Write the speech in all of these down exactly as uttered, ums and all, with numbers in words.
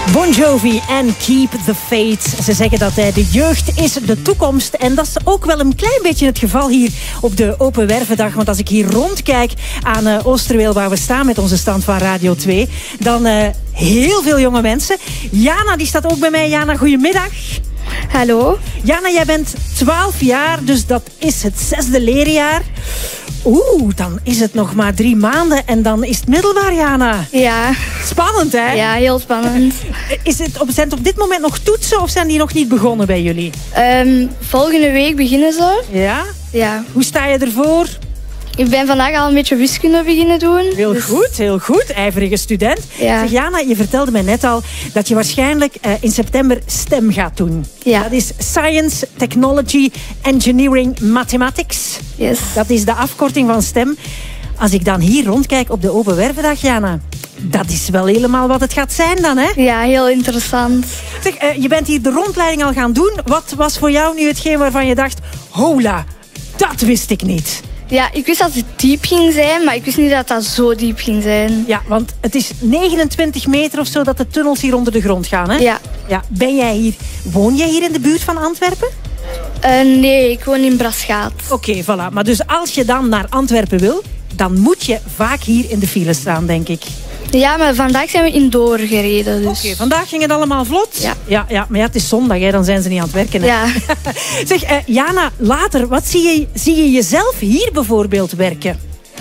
Bon Jovi en Keep the Faith. Ze zeggen dat de jeugd is de toekomst. En dat is ook wel een klein beetje het geval hier op de Open Wervendag. Want als ik hier rondkijk aan uh, Oosterweel, waar we staan met onze stand van Radio twee, dan uh, heel veel jonge mensen. Jana, die staat ook bij mij. Jana, goedemiddag. Hallo. Jana, jij bent twaalf jaar, dus dat is het zesde leerjaar. Oeh, dan is het nog maar drie maanden en dan is het middelbaar, Jana. Ja. Spannend, hè? Ja, heel spannend. Is het, zijn het op dit moment nog toetsen of zijn die nog niet begonnen bij jullie? Um, volgende week beginnen ze. Ja? Ja. Hoe sta je ervoor? Ik ben vandaag al een beetje wiskunde beginnen doen. Heel dus... goed, heel goed. IJverige student. Ja. Zeg, Jana, je vertelde mij net al dat je waarschijnlijk uh, in september STEM gaat doen. Ja. Dat is Science, Technology, Engineering, Mathematics. Yes. Dat is de afkorting van STEM. Als ik dan hier rondkijk op de Open Wervendag, Jana, dat is wel helemaal wat het gaat zijn dan, hè? Ja, heel interessant. Zeg, uh, je bent hier de rondleiding al gaan doen. Wat was voor jou nu hetgeen waarvan je dacht, hola, dat wist ik niet? Ja, ik wist dat het diep ging zijn, maar ik wist niet dat dat zo diep ging zijn. Ja, want het is negenentwintig meter of zo dat de tunnels hier onder de grond gaan, hè? Ja. Ja. Ben jij hier, woon jij hier in de buurt van Antwerpen? Uh, nee, ik woon in Braschaat. Oké, okay, voilà. Maar dus als je dan naar Antwerpen wil, dan moet je vaak hier in de file staan, denk ik. Ja, maar vandaag zijn we indoor gereden. Dus. Oké, okay, vandaag ging het allemaal vlot? Ja. Ja, ja, maar ja, het is zondag, hè, dan zijn ze niet aan het werken. Hè? Ja. Zeg, uh, Jana, later, wat zie je, zie je jezelf hier bijvoorbeeld werken?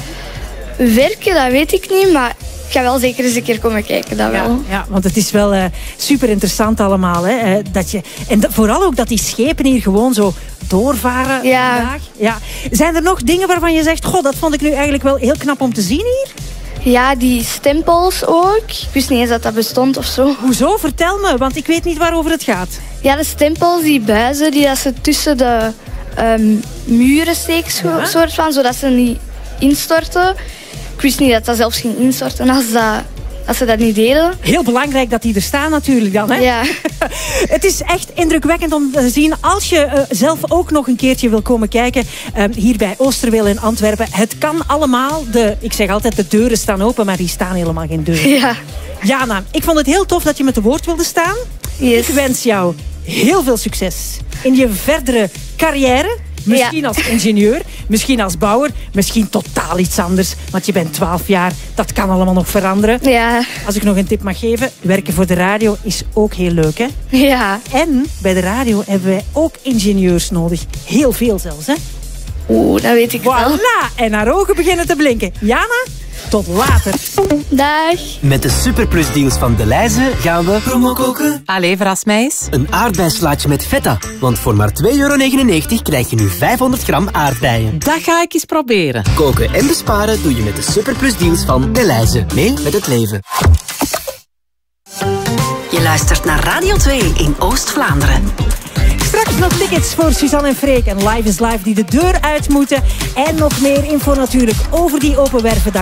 Werken, dat weet ik niet, maar ik ga wel zeker eens een keer komen kijken, dat ja, wel. Ja, want het is wel uh, super interessant allemaal. Hè, uh, dat je, en dat, vooral ook dat die schepen hier gewoon zo doorvaren ja. vandaag. Ja. Zijn er nog dingen waarvan je zegt, goh, dat vond ik nu eigenlijk wel heel knap om te zien hier? Ja, die stempels ook. Ik wist niet eens dat dat bestond of zo. Hoezo? Vertel me, want ik weet niet waarover het gaat. Ja, de stempels, die buizen, die dat ze tussen de um, muren steken, ja. soort van, zodat ze niet instorten. Ik wist niet dat dat zelfs ging instorten als, dat, als ze dat niet deden. Heel belangrijk dat die er staan natuurlijk dan, hè? Ja. Het is echt indrukwekkend om te zien. Als je uh, zelf ook nog een keertje wil komen kijken, uh, hier bij Oosterweel in Antwerpen. Het kan allemaal. De, ik zeg altijd, de deuren staan open, maar die staan helemaal geen deuren. Ja. Jana, ik vond het heel tof dat je met de woord wilde staan. Yes. Ik wens jou heel veel succes in je verdere carrière. Misschien ja. als ingenieur, misschien als bouwer, misschien totaal iets anders. Want je bent twaalf jaar, dat kan allemaal nog veranderen. Ja. Als ik nog een tip mag geven, werken voor de radio is ook heel leuk, hè? Ja. En bij de radio hebben wij ook ingenieurs nodig. Heel veel zelfs, hè? Oeh, dat weet ik wel. Voilà, en haar ogen beginnen te blinken. Jana, tot later. Dag. Met de Superplus deals van Delhaize gaan we promo koken. Allee, verras mij eens. Een aardbeislaatje met feta. Want voor maar twee euro negenennegentig krijg je nu vijfhonderd gram aardbeien. Dat ga ik eens proberen. Koken en besparen doe je met de Superplus deals van Delhaize. Mee met het leven. Je luistert naar Radio twee in Oost-Vlaanderen. Straks nog tickets voor Suzanne en Freek en Live is Live die de deur uit moeten. En nog meer info natuurlijk over die Open Wervendag.